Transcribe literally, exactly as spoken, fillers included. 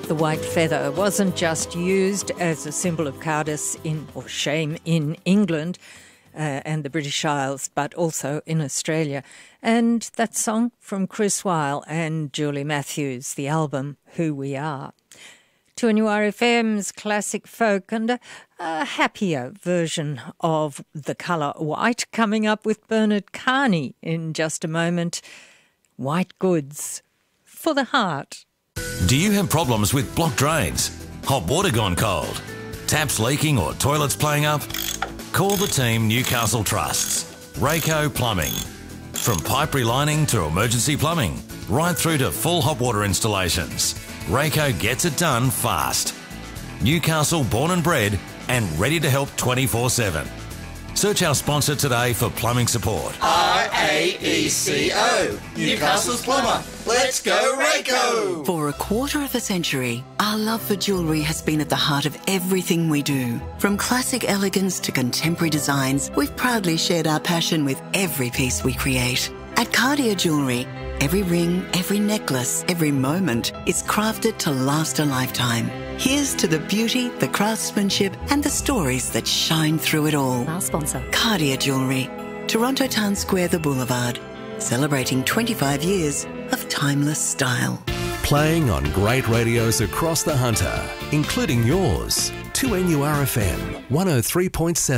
The white feather wasn't just used as a symbol of cowardice in or shame in England uh, and the British Isles, but also in Australia. And that song from Chris Weil and Julie Matthews, the album Who We Are. two N U R F M's classic folk and a, a happier version of The Colour White coming up with Bernard Carney in just a moment. White goods for the heart. Do you have problems with blocked drains, hot water gone cold, taps leaking or toilets playing up? Call the team Newcastle Trusts. Rayco Plumbing. From pipe relining to emergency plumbing, right through to full hot water installations, Rayco gets it done fast. Newcastle born and bred and ready to help twenty-four seven. Search our sponsor today for plumbing support. R A E C O, Newcastle's plumber. Let's go Rayco! For a quarter of a century, our love for jewellery has been at the heart of everything we do. From classic elegance to contemporary designs, we've proudly shared our passion with every piece we create. At Cartier Jewellery, every ring, every necklace, every moment is crafted to last a lifetime. Here's to the beauty, the craftsmanship, and the stories that shine through it all. Our sponsor. Cartier Jewellery, Toronto Town Square, the Boulevard, celebrating twenty-five years of timeless style. Playing on great radios across the Hunter, including yours. two N U R F M, one oh three point seven.